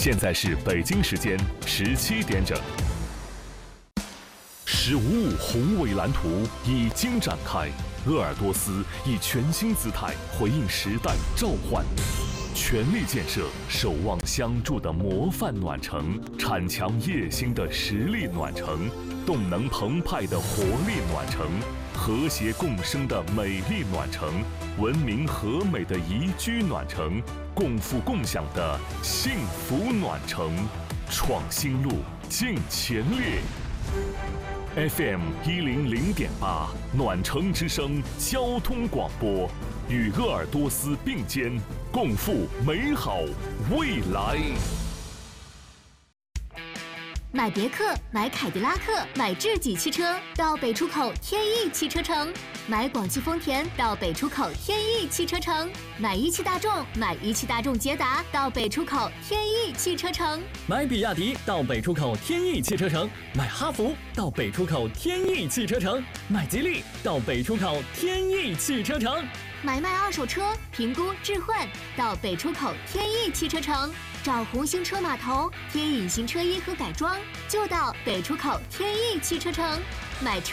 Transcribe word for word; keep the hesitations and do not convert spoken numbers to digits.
现在是北京时间十七点整。十五五宏伟蓝图已经展开，鄂尔多斯以全新姿态回应时代召唤，全力建设守望相助的模范暖城，铲强夜星的实力暖城，动能澎湃的活力暖城，和谐共生的美丽暖城，文明和美的宜居暖城，共富共享的幸福暖城，创新路，进前列。F M 一零零点八暖城之声交通广播，与鄂尔多斯并肩，共赴美好未来。 买别克、买凯迪拉克、买智己汽车到北出口天翼汽车城，买广汽丰田到北出口天翼汽车城，买一汽大众、买一汽大众捷达到北出口天翼汽车城， 买比亚迪到北出口天翼汽车城，买哈弗到北出口天翼汽车城，买吉利到北出口天翼汽车城， 买卖二手车、评估置换到北出口天翼汽车城，找红星车码头贴隐形车衣和改装，就到北出口天翼汽车城，买车